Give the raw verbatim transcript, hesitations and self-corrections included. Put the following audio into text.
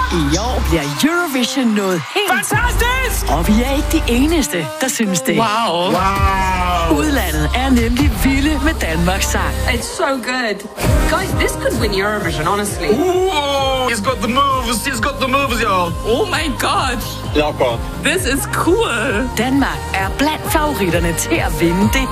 I år bliver Eurovision noget helt... Fantastisk! Og vi er ikke de eneste, der synes det. Wow. Wow. Udlandet er nemlig vilde med Danmarks sang. It's so good. Guys, this could win Eurovision, honestly. Ooh, he's got the moves. He's got the moves, y'all. Oh my god. Lekker. This is cool. Danmark er blandt favoritterne til at vinde det